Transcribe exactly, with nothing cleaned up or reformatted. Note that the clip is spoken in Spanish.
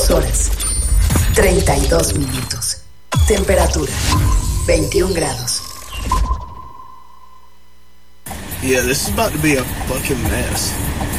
Dos horas, treinta y dos minutos. Temperatura, veintiún grados. Yeah, this is about to be a fucking mess.